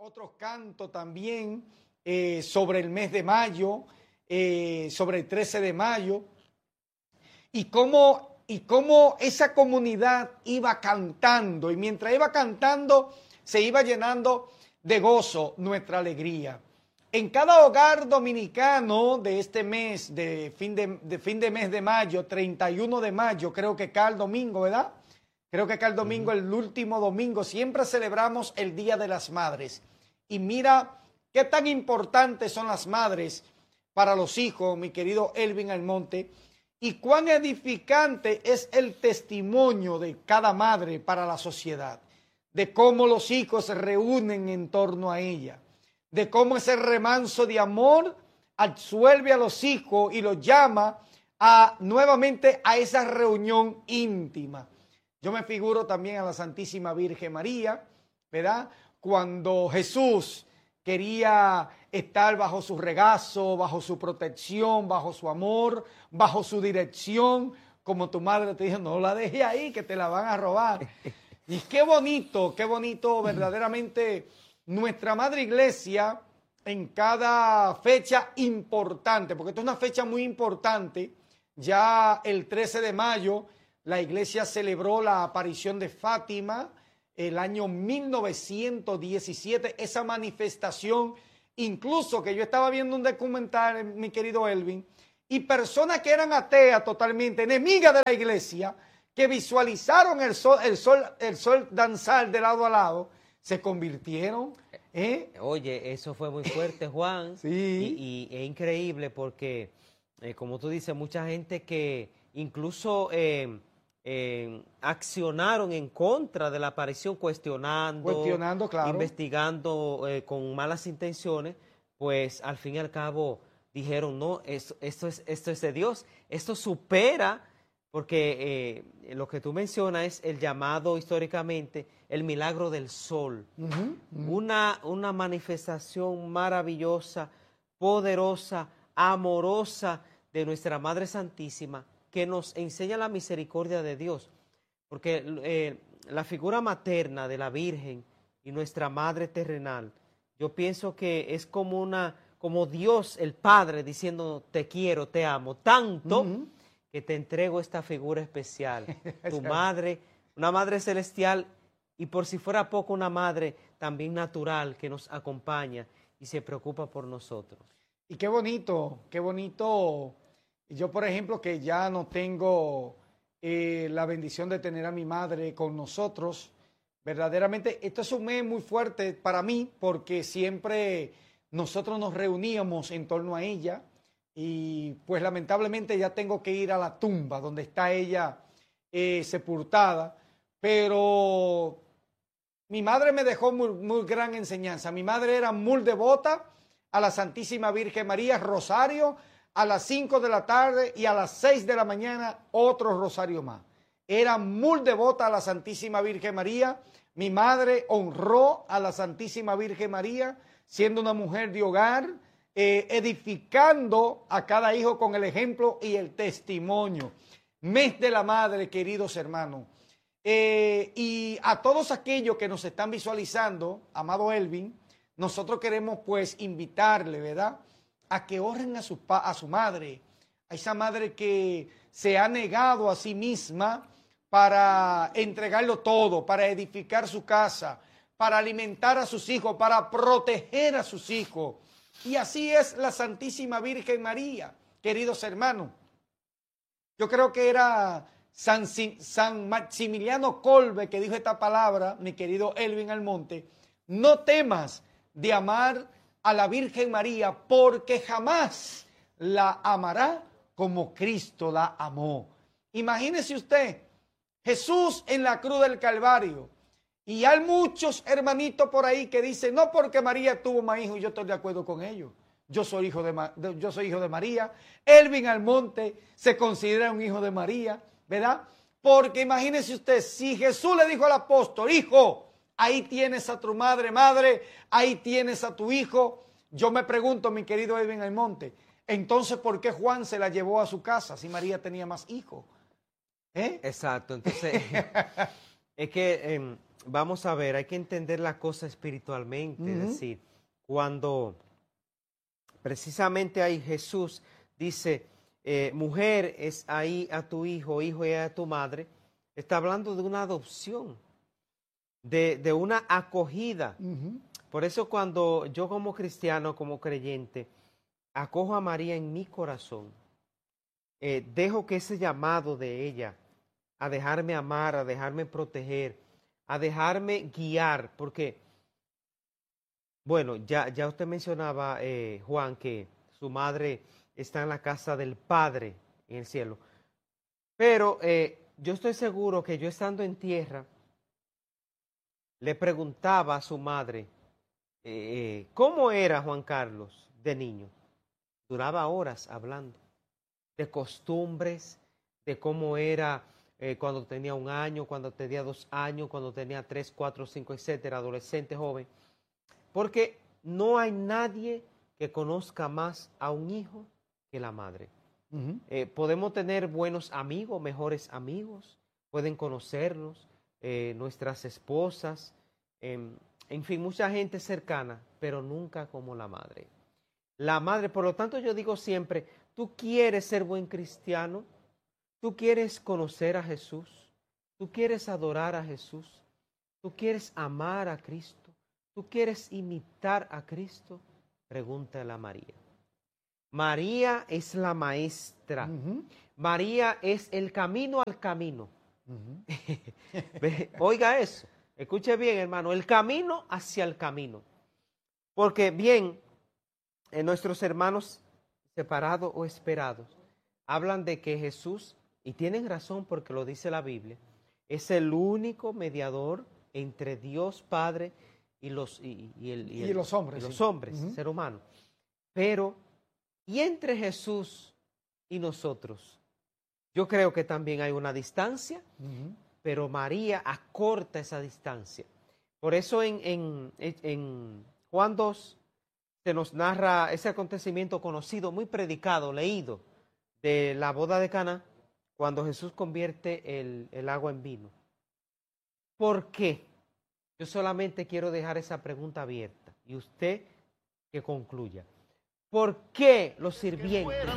otros cantos también sobre el mes de mayo, sobre el 13 de mayo, y cómo esa comunidad iba cantando, y mientras iba cantando se iba llenando de gozo nuestra alegría. En cada hogar dominicano de este mes, de fin de mes de mayo, 31 de mayo, creo que cae el domingo, ¿verdad? Creo que cae el domingo, el último domingo, siempre celebramos el Día de las Madres. Y mira qué tan importantes son las madres para los hijos, mi querido Elvin Almonte, y cuán edificante es el testimonio de cada madre para la sociedad, de cómo los hijos se reúnen en torno a ella, de cómo ese remanso de amor absuelve a los hijos y los llama nuevamente a esa reunión íntima. Yo me figuro también a la Santísima Virgen María, ¿verdad? Cuando Jesús quería estar bajo su regazo, bajo su protección, bajo su amor, bajo su dirección, como tu madre te dijo, no la dejes ahí que te la van a robar. Y qué bonito verdaderamente nuestra Madre Iglesia en cada fecha importante, porque esta es una fecha muy importante. Ya el 13 de mayo la Iglesia celebró la aparición de Fátima, el año 1917, esa manifestación, incluso que yo estaba viendo un documental, mi querido Elvin, y personas que eran ateas totalmente, enemigas de la Iglesia, que visualizaron el sol danzar de lado a lado, se convirtieron. Oye, eso fue muy fuerte, Juan. Sí. Y es increíble porque, como tú dices, mucha gente que incluso accionaron en contra de la aparición, cuestionando, claro, investigando con malas intenciones, pues al fin y al cabo dijeron, no, esto es de Dios, esto supera. Porque lo que tú mencionas es el llamado históricamente el milagro del sol. Una manifestación maravillosa, poderosa, amorosa de nuestra Madre Santísima que nos enseña la misericordia de Dios. Porque la figura materna de la Virgen y nuestra Madre terrenal, yo pienso que es como Dios, el Padre, diciendo te quiero, te amo, tanto que te entrego esta figura especial, tu madre, una madre celestial y por si fuera poco una madre también natural que nos acompaña y se preocupa por nosotros. Y qué bonito. Yo, por ejemplo, que ya no tengo la bendición de tener a mi madre con nosotros, verdaderamente esto es un mes muy fuerte para mí porque siempre nosotros nos reuníamos en torno a ella. Y pues lamentablemente ya tengo que ir a la tumba donde está ella sepultada, pero mi madre me dejó muy gran enseñanza. Mi madre era muy devota a la Santísima Virgen María, rosario a las 5 de la tarde y a las 6 de la mañana otro rosario más. Era muy devota a la Santísima Virgen María. Mi madre honró a la Santísima Virgen María siendo una mujer de hogar, edificando a cada hijo con el ejemplo y el testimonio. Mes de la Madre, queridos hermanos. Y a todos aquellos que nos están visualizando, amado Elvin, nosotros queremos pues invitarle, ¿verdad?, a que honren a su madre, a esa madre que se ha negado a sí misma para entregarlo todo, para edificar su casa, para alimentar a sus hijos, para proteger a sus hijos. Y así es la Santísima Virgen María, queridos hermanos. Yo creo que era San Maximiliano Kolbe que dijo esta palabra, mi querido Elvin Almonte: no temas de amar a la Virgen María, porque jamás la amará como Cristo la amó. Imagínese usted, Jesús en la cruz del Calvario. Y hay muchos hermanitos por ahí que dicen, no, porque María tuvo más hijos, y yo estoy de acuerdo con ellos. Yo soy hijo de María. Elvin Almonte se considera un hijo de María, ¿verdad? Porque imagínese usted, si Jesús le dijo al apóstol, hijo, ahí tienes a tu madre, ahí tienes a tu hijo. Yo me pregunto, mi querido Elvin Almonte, entonces, ¿por qué Juan se la llevó a su casa si María tenía más hijos? Exacto, entonces... Es que vamos a ver, hay que entender la cosa espiritualmente, es decir, cuando precisamente ahí Jesús dice, mujer, es ahí a tu hijo, hijo es a tu madre, está hablando de una adopción, de una acogida. Por eso cuando yo como cristiano, como creyente, acojo a María en mi corazón, dejo que ese llamado de ella a dejarme amar, a dejarme proteger, a dejarme guiar, porque, bueno, ya usted mencionaba, Juan, que su madre está en la casa del Padre en el cielo, pero yo estoy seguro que yo estando en tierra, le preguntaba a su madre, ¿cómo era Juan Carlos de niño? Duraba horas hablando de costumbres, de cómo era cuando tenía 1 año, cuando tenía 2 años, cuando tenía 3, 4, 5, etcétera, adolescente, joven. Porque no hay nadie que conozca más a un hijo que la madre. Podemos tener buenos amigos, mejores amigos, pueden conocernos, nuestras esposas, en fin, mucha gente cercana, pero nunca como la madre. La madre, por lo tanto yo digo siempre, tú quieres ser buen cristiano, tú quieres conocer a Jesús, tú quieres adorar a Jesús, tú quieres amar a Cristo, tú quieres imitar a Cristo, pregúntale a María. María es la maestra, María es el camino al camino. Oiga eso, escuche bien, hermano, el camino hacia el camino. Porque bien, nuestros hermanos separados o esperados hablan de que Jesús, y tienen razón porque lo dice la Biblia, es el único mediador entre Dios Padre y los hombres. Y los hombres, ser humano. Pero, y entre Jesús y nosotros, yo creo que también hay una distancia, pero María acorta esa distancia. Por eso en Juan 2 se nos narra ese acontecimiento conocido, muy predicado, leído, de la boda de Caná, cuando Jesús convierte el agua en vino. ¿Por qué? Yo solamente quiero dejar esa pregunta abierta y usted que concluya. ¿Por qué los sirvientes